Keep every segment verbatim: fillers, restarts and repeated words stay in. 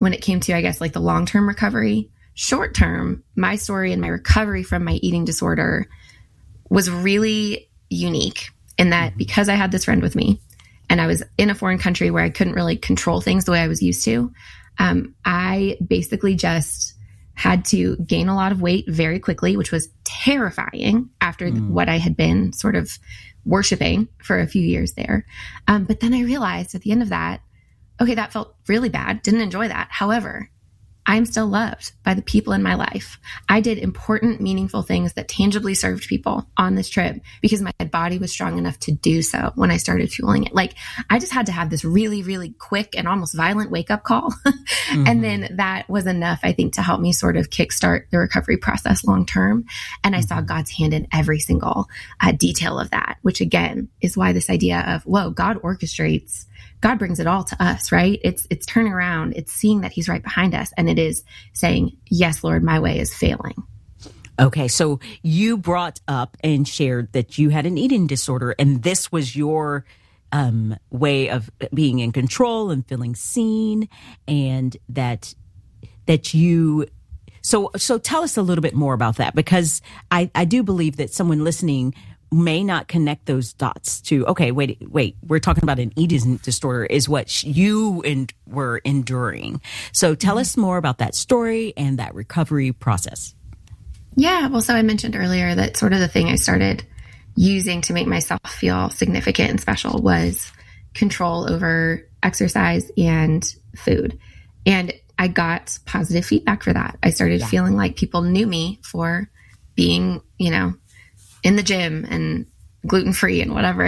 when it came to, I guess, like the long-term recovery. Short term, my story and my recovery from my eating disorder was really unique in that because I had this friend with me and I was in a foreign country where I couldn't really control things the way I was used to, um, I basically just had to gain a lot of weight very quickly, which was terrifying after mm. what I had been sort of worshiping for a few years there. Um, but then I realized at the end of that, okay, that felt really bad. Didn't enjoy that. However, I'm still loved by the people in my life. I did important, meaningful things that tangibly served people on this trip because my body was strong enough to do so when I started fueling it. Like I just had to have this really, really quick and almost violent wake up call. mm-hmm. And then that was enough, I think, to help me sort of kickstart the recovery process long term. And I mm-hmm. saw God's hand in every single uh, detail of that, which again is why this idea of, whoa, God orchestrates, God brings it all to us, right? It's it's turning around. It's seeing that he's right behind us. And it is saying, yes, Lord, my way is failing. Okay, so you brought up and shared that you had an eating disorder, and this was your um, way of being in control and feeling seen, and that that you. So so tell us a little bit more about that, because I, I do believe that someone listening may not connect those dots to, okay, wait, wait, we're talking about an eating disorder is what you and were enduring. So tell mm-hmm. us more about that story and that recovery process. Yeah. Well, so I mentioned earlier that sort of the thing I started using to make myself feel significant and special was control over exercise and food. And I got positive feedback for that. I started yeah. feeling like people knew me for being, you know, in the gym and gluten-free and whatever.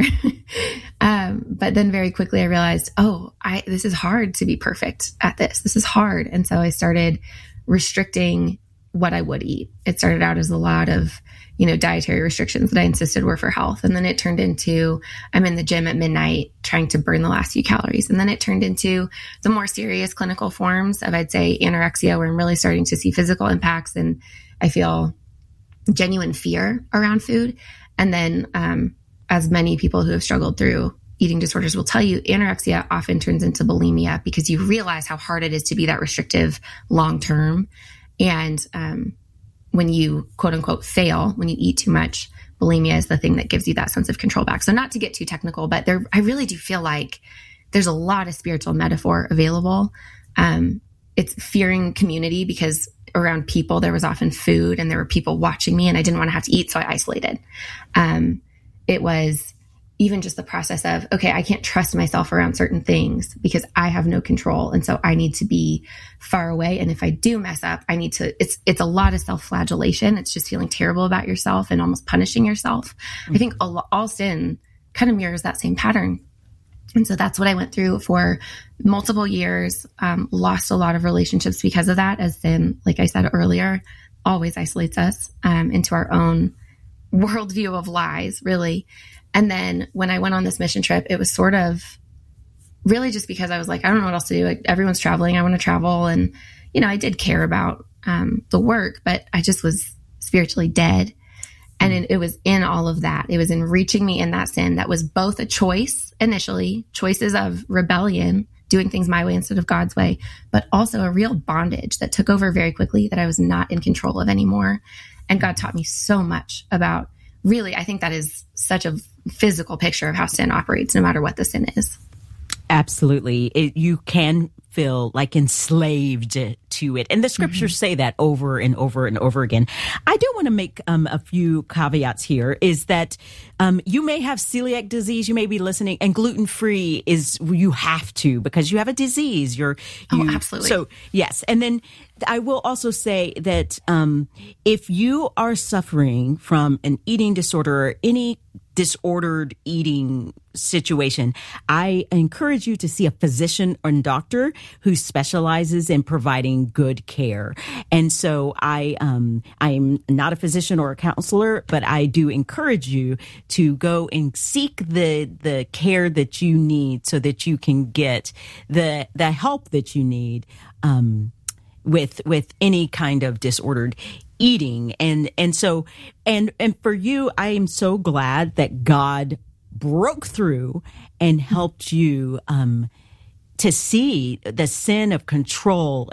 um, but then very quickly I realized, oh, I, this is hard to be perfect at this. This is hard. And so I started restricting what I would eat. It started out as a lot of, you know, dietary restrictions that I insisted were for health. And then it turned into, I'm in the gym at midnight trying to burn the last few calories. And then it turned into the more serious clinical forms of, I'd say, anorexia, where I'm really starting to see physical impacts. And I feel genuine fear around food. And then, um, as many people who have struggled through eating disorders will tell you, anorexia often turns into bulimia because you realize how hard it is to be that restrictive long term. And um, when you quote unquote fail, when you eat too much, bulimia is the thing that gives you that sense of control back. So not to get too technical, but there, I really do feel like there's a lot of spiritual metaphor available. Um, it's fearing community because around people, there was often food and there were people watching me and I didn't want to have to eat. So I isolated. Um, it was even just the process of, okay, I can't trust myself around certain things because I have no control. And so I need to be far away. And if I do mess up, I need to, it's, it's a lot of self-flagellation. It's just feeling terrible about yourself and almost punishing yourself. Mm-hmm. I think all, all sin kind of mirrors that same pattern. And so that's what I went through for multiple years, um, lost a lot of relationships because of that, as sin, like I said earlier, always isolates us um, into our own worldview of lies, really. And then when I went on this mission trip, it was sort of really just because I was like, I don't know what else to do. Like, everyone's traveling. I want to travel. And, you know, I did care about um, the work, but I just was spiritually dead. And it, it was in all of that. It was in reaching me in that sin that was both a choice initially, choices of rebellion, doing things my way instead of God's way, but also a real bondage that took over very quickly that I was not in control of anymore. And God taught me so much about, really, I think that is such a physical picture of how sin operates, no matter what the sin is. Absolutely. It, you can feel like enslaved to it. And the scriptures mm-hmm. say that over and over and over again. I do want to make um, a few caveats here, is that um, you may have celiac disease, you may be listening, and gluten-free is, you have to, because you have a disease. You're, you, oh, absolutely. So, yes. And then I will also say that um, if you are suffering from an eating disorder or any disordered eating situation, I encourage you to see a physician or doctor who specializes in providing good care. And so I, um, I'm not a physician or a counselor, but I do encourage you to go and seek the, the care that you need so that you can get the, the help that you need, um, with, with any kind of disordered eating. And, and so, and, and for you, I am so glad that God broke through and helped you, um, to see the sin of control